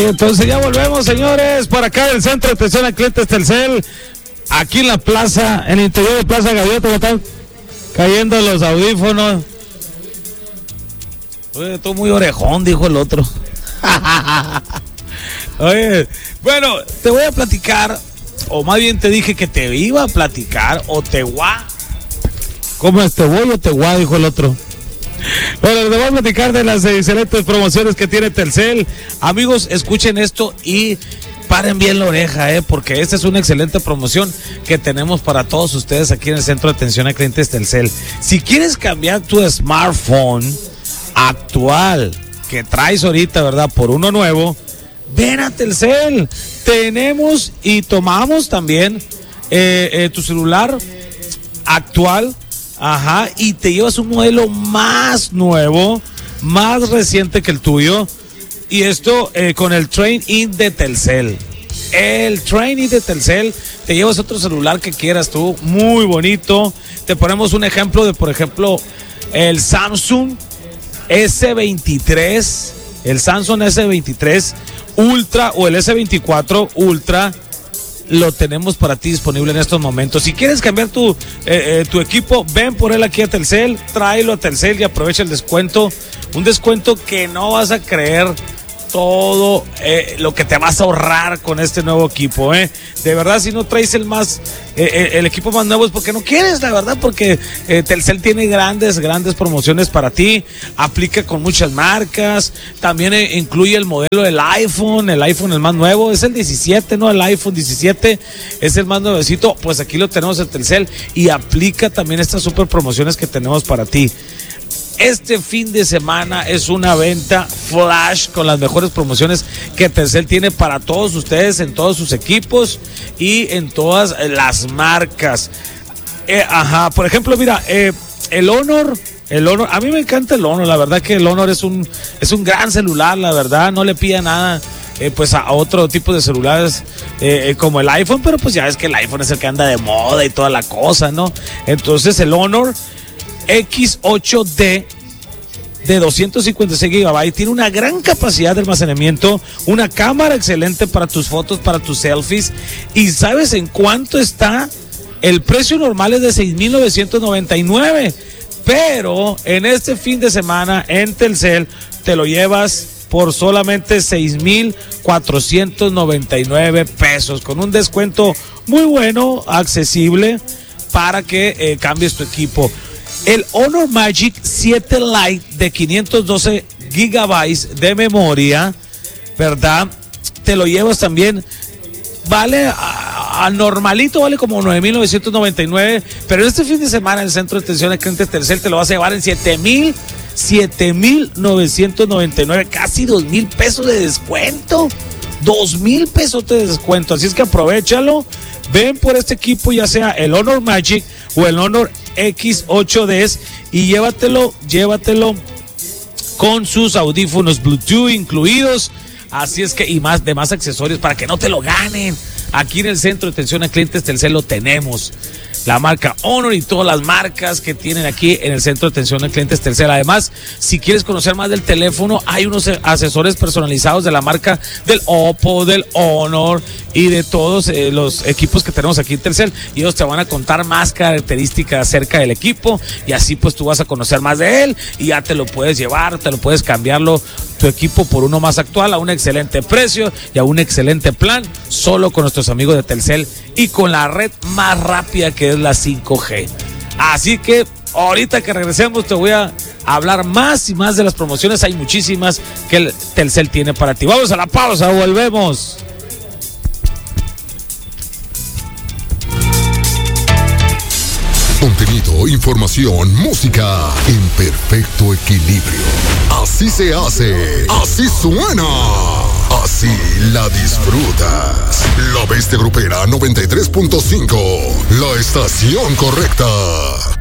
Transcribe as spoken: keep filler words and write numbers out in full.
entonces ya volvemos, señores, por acá del Centro de Atención a Clientes Telcel, aquí en la plaza, en el interior de Plaza Gaviota, me están cayendo los audífonos. Oye, estoy muy orejón, dijo el otro. Oye, bueno, te voy a platicar, o más bien te dije que te iba a platicar, o te guá. ¿Cómo es te voy o te guá? Dijo el otro. Bueno, te voy a platicar de las excelentes promociones que tiene Telcel. Amigos, escuchen esto y paren bien la oreja, eh, porque esta es una excelente promoción que tenemos para todos ustedes aquí en el Centro de Atención a Clientes Telcel. Si quieres cambiar tu smartphone actual que traes ahorita, ¿verdad?, por uno nuevo, ven a Telcel. Tenemos y tomamos también eh, eh, tu celular actual. Ajá, y te llevas un modelo más nuevo, más reciente que el tuyo. Y esto eh, con el Trade-in de Telcel. El Trade-in de Telcel, te llevas otro celular que quieras tú, muy bonito. Te ponemos un ejemplo de, por ejemplo, el Samsung ese veintitrés, el Samsung ese veintitrés Ultra o el ese veinticuatro Ultra. Lo tenemos para ti disponible en estos momentos. Si quieres cambiar tu, eh, eh, tu equipo, ven por él aquí a Telcel, tráelo a Telcel y aprovecha el descuento. Un descuento que no vas a creer todo eh, lo que te vas a ahorrar con este nuevo equipo, eh. De verdad, si no traes el más eh, el equipo más nuevo es porque no quieres, la verdad, porque eh, Telcel tiene grandes, grandes promociones para ti. Aplica con muchas marcas. También eh, incluye el modelo del iPhone. El iPhone el más nuevo es el diecisiete, ¿no? El iPhone diecisiete es el más nuevecito. Pues aquí lo tenemos en Telcel y aplica también estas super promociones que tenemos para ti. Este fin de semana es una venta flash con las mejores promociones que Telcel tiene para todos ustedes en todos sus equipos y en todas las marcas. Eh, ajá, por ejemplo, mira, eh, el Honor, el Honor, a mí me encanta el Honor, la verdad que el Honor es un, es un gran celular, la verdad, no le pide nada. Eh, pues a otro tipo de celulares eh, eh, como el iPhone, pero pues ya ves que el iPhone es el que anda de moda y toda la cosa, ¿no? Entonces el Honor equis ocho de de doscientos cincuenta y seis gigabytes tiene una gran capacidad de almacenamiento, una cámara excelente para tus fotos, para tus selfies. ¿Y sabes en cuánto está? El precio normal es de seis mil novecientos noventa y nueve, pero en este fin de semana en Telcel te lo llevas por solamente seis mil cuatrocientos noventa y nueve pesos, con un descuento muy bueno, accesible, para que eh, cambies tu equipo. El Honor Magic siete Lite de quinientos doce gigabytes de memoria, ¿verdad? Te lo llevas también. Vale, a, a normalito vale como nueve mil novecientos noventa y nueve, pero este fin de semana en el Centro de Atención a Clientes Telcel te lo vas a llevar en siete mil novecientos noventa y nueve, casi dos mil pesos de descuento. Dos mil pesos de descuento. Así es que aprovechalo. Ven por este equipo, ya sea el Honor Magic o el Honor equis ocho de y llévatelo, llévatelo con sus audífonos Bluetooth incluidos. Así es que, y más, de más accesorios para que no te lo ganen. Aquí en el Centro de Atención a Clientes Telcel lo tenemos. La marca Honor y todas las marcas que tienen aquí en el Centro de Atención a Clientes Telcel. Además, si quieres conocer más del teléfono, hay unos asesores personalizados de la marca del Oppo, del Honor y de todos eh, los equipos que tenemos aquí en Telcel. Y ellos te van a contar más características acerca del equipo y así pues tú vas a conocer más de él y ya te lo puedes llevar, te lo puedes cambiarlo tu equipo por uno más actual a un excelente precio y a un excelente plan, solo con nuestros amigos de Telcel y con la red más rápida que es la cinco G. Así que ahorita que regresemos te voy a hablar más y más de las promociones. Hay muchísimas que el Telcel tiene para ti. Vamos a la pausa, volvemos. Contenido, información, música en perfecto equilibrio. Así se hace, así suena, así la disfrutas. La Bestia Grupera noventa y tres punto cinco, la estación correcta.